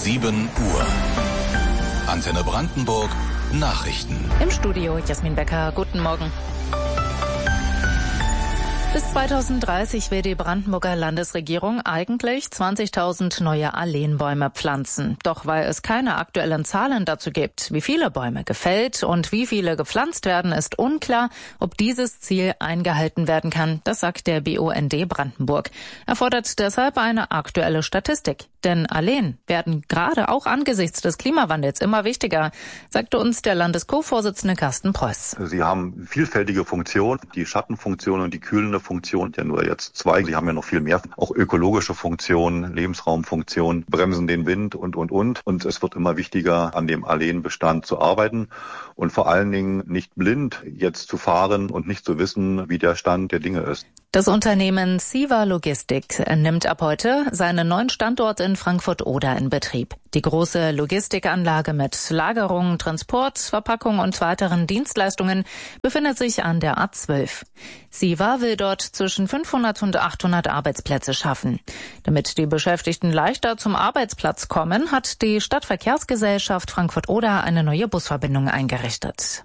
7 Uhr. Antenne Brandenburg, Nachrichten. Im Studio Jasmin Becker, guten Morgen. Bis 2030 will die Brandenburger Landesregierung eigentlich 20.000 neue Alleenbäume pflanzen. Doch weil es keine aktuellen Zahlen dazu gibt, wie viele Bäume gefällt und wie viele gepflanzt werden, ist unklar, ob dieses Ziel eingehalten werden kann. Das sagt der BUND Brandenburg. Er fordert deshalb eine aktuelle Statistik. Denn Alleen werden gerade auch angesichts des Klimawandels immer wichtiger, sagte uns der Landes-Co-Vorsitzende Carsten Preuß. Sie haben vielfältige Funktionen, die Schattenfunktion und die kühlende Funktion, ja nur jetzt zwei, sie haben ja noch viel mehr, auch ökologische Funktionen, Lebensraumfunktionen, bremsen den Wind und. Und es wird immer wichtiger, an dem Alleenbestand zu arbeiten und vor allen Dingen nicht blind jetzt zu fahren und nicht zu wissen, wie der Stand der Dinge ist. Das Unternehmen CEVA Logistik nimmt ab heute seinen neuen Standort in Frankfurt-Oder in Betrieb. Die große Logistikanlage mit Lagerung, Transport, Verpackung und weiteren Dienstleistungen befindet sich an der A12. CEVA will dort zwischen 500 und 800 Arbeitsplätze schaffen. Damit die Beschäftigten leichter zum Arbeitsplatz kommen, hat die Stadtverkehrsgesellschaft Frankfurt-Oder eine neue Busverbindung eingerichtet.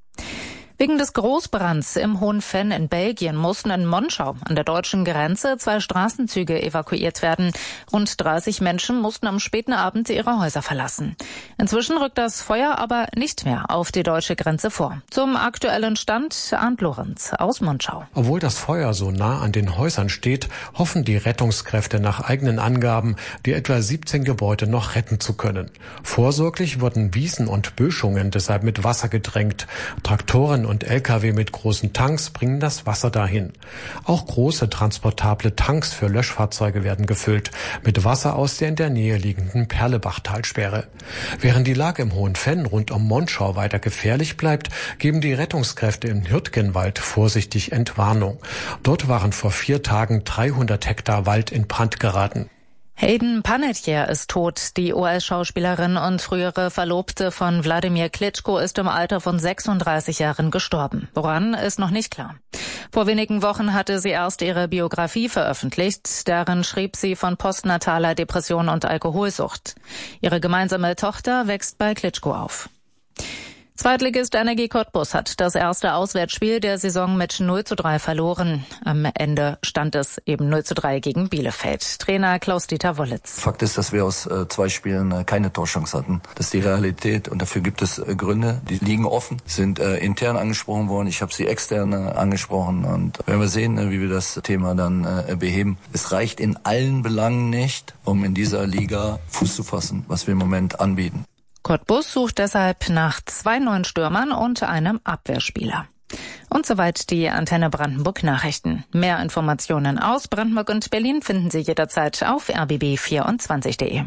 Wegen des Großbrands im Hohen-Venn in Belgien mussten in Monschau an der deutschen Grenze 2 Straßenzüge evakuiert werden. Rund 30 Menschen mussten am späten Abend ihre Häuser verlassen. Inzwischen rückt das Feuer aber nicht mehr auf die deutsche Grenze vor. Zum aktuellen Stand Arndt Lorenz aus Monschau. Obwohl das Feuer so nah an den Häusern steht, hoffen die Rettungskräfte nach eigenen Angaben, die etwa 17 Gebäude noch retten zu können. Vorsorglich wurden Wiesen und Böschungen deshalb mit Wasser gedrängt. Traktoren und Lkw mit großen Tanks bringen das Wasser dahin. Auch große transportable Tanks für Löschfahrzeuge werden gefüllt mit Wasser aus der in der Nähe liegenden Perlebachtalsperre. Während die Lage im Hohen-Venn rund um Monschau weiter gefährlich bleibt, geben die Rettungskräfte im Hürtgenwald vorsichtig Entwarnung. Dort waren vor 4 Tagen 300 Hektar Wald in Brand geraten. Hayden Panettiere ist tot. Die US-Schauspielerin und frühere Verlobte von Wladimir Klitschko ist im Alter von 36 Jahren gestorben. Woran, ist noch nicht klar. Vor wenigen Wochen hatte sie erst ihre Biografie veröffentlicht. Darin schrieb sie von postnataler Depression und Alkoholsucht. Ihre gemeinsame Tochter wächst bei Klitschko auf. Zweitligist Energie Cottbus hat das erste Auswärtsspiel der Saison mit 0:3 verloren. Am Ende stand es eben 0:3 gegen Bielefeld. Trainer Klaus-Dieter Wollitz. Fakt ist, dass wir aus 2 Spielen keine Torchance hatten. Das ist die Realität und dafür gibt es Gründe. Die liegen offen, sind intern angesprochen worden. Ich habe sie extern angesprochen und werden wir sehen, wie wir das Thema dann beheben. Es reicht in allen Belangen nicht, um in dieser Liga Fuß zu fassen, was wir im Moment anbieten. Cottbus sucht deshalb nach 2 neuen Stürmern und einem Abwehrspieler. Und soweit die Antenne Brandenburg Nachrichten. Mehr Informationen aus Brandenburg und Berlin finden Sie jederzeit auf rbb24.de.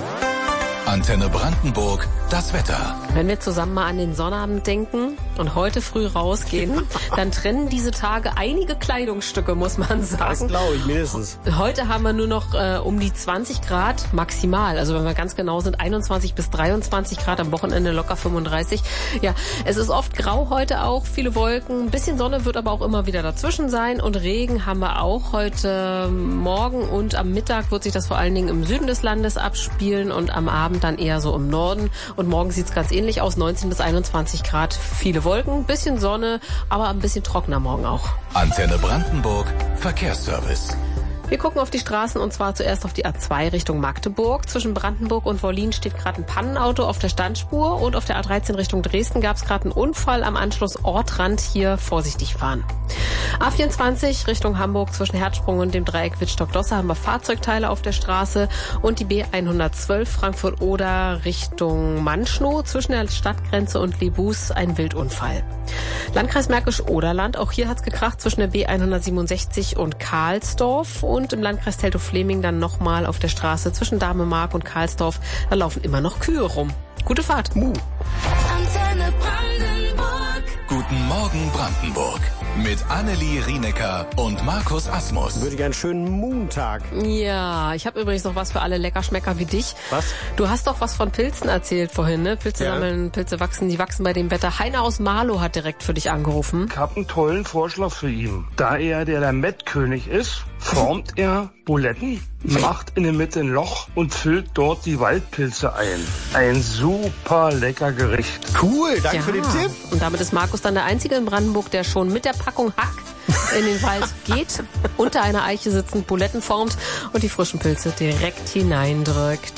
Antenne Brandenburg, das Wetter. Wenn wir zusammen mal an den Sonnabend denken und heute früh rausgehen, dann trennen diese Tage einige Kleidungsstücke, muss man sagen. Das glaube ich mindestens. Heute haben wir nur noch um die 20 Grad maximal. Also wenn wir ganz genau sind, 21 bis 23 Grad, am Wochenende locker 35. Ja, es ist oft grau heute auch, viele Wolken. Ein bisschen Sonne wird aber auch immer wieder dazwischen sein. Und Regen haben wir auch heute Morgen und am Mittag wird sich das vor allen Dingen im Süden des Landes abspielen und am Abend dann eher so im Norden. Und morgen sieht es ganz ähnlich aus, 19 bis 21 Grad, viele Wolken, bisschen Sonne, aber ein bisschen trockener morgen auch. Antenne Brandenburg, Verkehrsservice. Wir gucken auf die Straßen und zwar zuerst auf die A2 Richtung Magdeburg. Zwischen Brandenburg und Wollin steht gerade ein Pannenauto auf der Standspur und auf der A13 Richtung Dresden gab es gerade einen Unfall am Anschluss Ortrand. Hier vorsichtig fahren. A24 Richtung Hamburg zwischen Herzsprung und dem Dreieck Wittstock-Losse haben wir Fahrzeugteile auf der Straße und die B112 Frankfurt-Oder Richtung Manschnow zwischen der Stadtgrenze und Lebus ein Wildunfall. Landkreis Märkisch-Oderland, auch hier hat's gekracht zwischen der B167 und Karlsdorf und im Landkreis Teltow-Fleming dann nochmal auf der Straße zwischen Damemark und Karlsdorf. Da laufen immer noch Kühe rum. Gute Fahrt. Antenne Brandenburg. Guten Morgen Brandenburg. Mit Annelie Rienecker und Markus Asmus. Würde ich einen schönen Montag. Ja, ich habe übrigens noch was für alle Leckerschmecker wie dich. Was? Du hast doch was von Pilzen erzählt vorhin, ne? Pilze sammeln, Pilze wachsen, die wachsen bei dem Wetter. Heiner aus Marlow hat direkt für dich angerufen. Ich habe einen tollen Vorschlag für ihn. Da er der Lamettkönig ist, formt er Buletten, macht in der Mitte ein Loch und füllt dort die Waldpilze ein. Ein super lecker Gericht. Cool, danke für den Tipp. Und damit ist Markus dann der Einzige in Brandenburg, der schon mit der Packung Hack in den Wald geht, unter einer Eiche sitzend Buletten formt und die frischen Pilze direkt hineindrückt.